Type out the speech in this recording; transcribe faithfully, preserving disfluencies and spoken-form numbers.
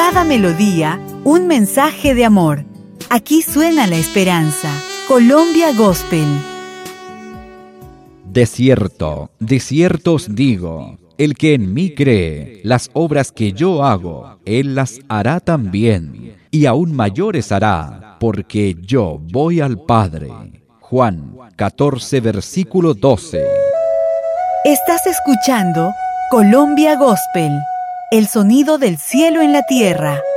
cada melodía, un mensaje de amor. Aquí suena la esperanza. Colombia Gospel. De cierto, de cierto os digo, el que en mí cree, las obras que yo hago, él las hará también, y aún mayores hará, porque yo voy al Padre. Juan catorce, versículo doce. Estás escuchando Colombia Gospel, el sonido del cielo en la tierra.